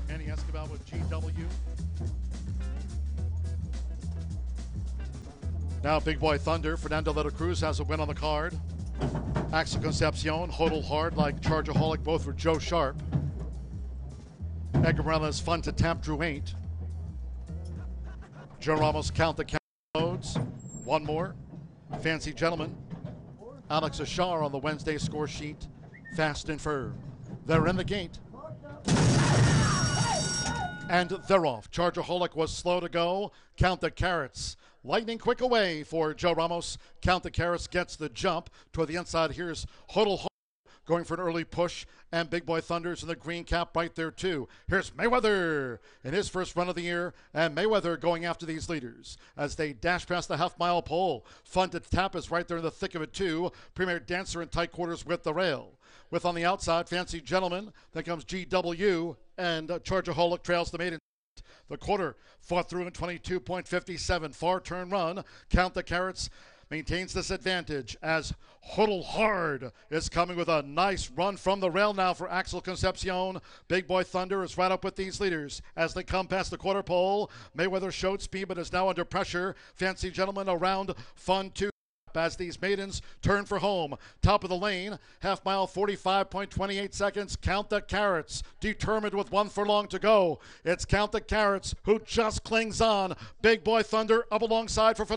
Manny Escobar with GW. Now Big Boy Thunder, Fernando Leta Cruz has a win on the card. Axel Concepcion, Hodel Hard like Chargerholic, both for Joe Sharp. Edgar Morales, Fun to Tap, Drew 8. Joe Ramos, Count the Count Modes. One more. Fancy Gentleman. Alex Ashar on the Wednesday score sheet. Fast and Firm. They're in the gate. And they're off. Chargerholic was slow to go. Count the Carrots. Lightning quick away for Joe Ramos. Count the Carrots gets the jump. Toward the inside, here's Hodel going for an early push. And Big Boy Thunder's in the green cap right there too. Here's Mayweather in his first run of the year. And Mayweather going after these leaders as they dash past the half-mile pole. Fun to Tap is right there in the thick of it too. Premier Dancer in tight quarters with the rail. With on the outside, Fancy Gentleman. Then comes GW. And Chargerholic trails the maiden. The quarter fought through in 22.57. Far turn run. Count the Carrots maintains this advantage as Hodel Hard is coming with a nice run from the rail now for Axel Concepcion. Big Boy Thunder is right up with these leaders as they come past the quarter pole. Mayweather showed speed but is now under pressure. Fancy Gentleman around Fun to as these maidens turn for home. Top of the lane, half mile, 45.28 seconds. Count the Carrots, determined with 1 furlong to go. It's Count the Carrots who just clings on. Big Boy Thunder up alongside for